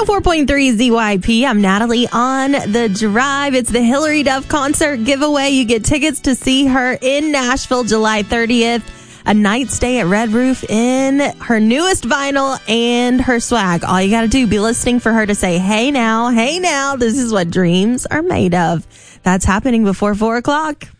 104.3 ZYP. I'm Natalie on the drive. It's the Hilary Duff concert giveaway. You get tickets to see her in Nashville July 30th. A night stay at Red Roof in her newest vinyl and her swag. All you got to do, be listening for her to say, hey now, this is what dreams are made of. That's happening before 4 o'clock.